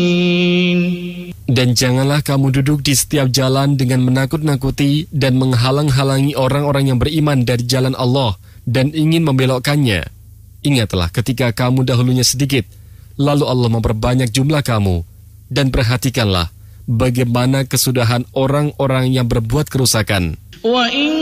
Dan janganlah kamu duduk di setiap jalan dengan menakut-nakuti dan menghalang-halangi orang-orang yang beriman dari jalan Allah dan ingin membelokkannya. Ingatlah ketika kamu dahulunya sedikit, lalu Allah memperbanyak jumlah kamu. Dan perhatikanlah bagaimana kesudahan orang-orang yang berbuat kerusakan.